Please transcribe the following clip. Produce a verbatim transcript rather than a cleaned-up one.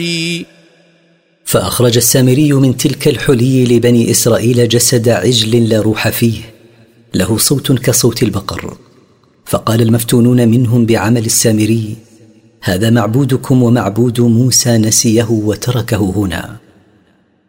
فأخرج السامري من تلك الحلي لبني إسرائيل جسد عجل لا روح فيه، له صوت كصوت البقر. فقال المفتونون منهم بعمل السامري: هذا معبودكم ومعبود موسى نسيه وتركه هنا.